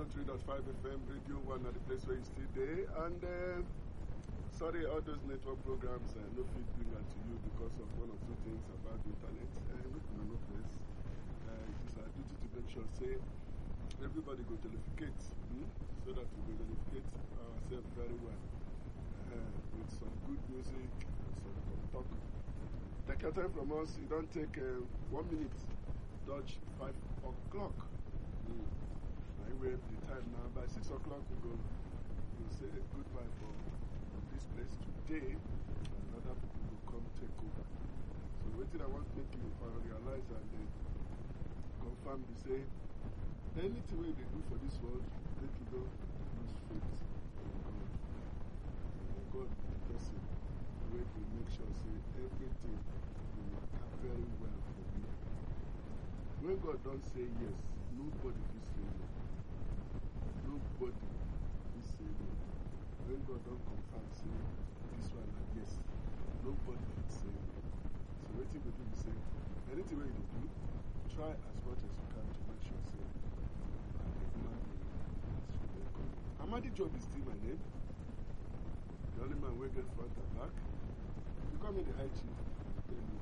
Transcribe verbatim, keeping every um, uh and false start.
three point five F M, Radio one at the place where you stay there. And uh, sorry, all those network programs uh, no fit bring out to you because of one or two things about the internet. Uh, we can no place. Uh, it is our duty to make sure, say, everybody go teleficate hmm? so that we will teleficate ourselves very well uh, with some good music and some talk. Take your time from us. You don't take uh, one minute, dodge five o'clock. Mm. I wait the time now. By six o'clock, we go. We'll say goodbye for, for this place today, and other people will come take over. So, what I want to make you uh, realize and uh, confirm, you say, anything we do for this world, let you go use faith in God. And God, the person, we will make sure say everything will work out very well for you. When God don't say yes, nobody will say no. Nobody will say no. When God don't confirm, say this one and yes, nobody will say no. So what you do is say, anything you do, try as much as you can to make sure say, Amadi Job is still my name. The only man who gets front and back. You call me the high chief.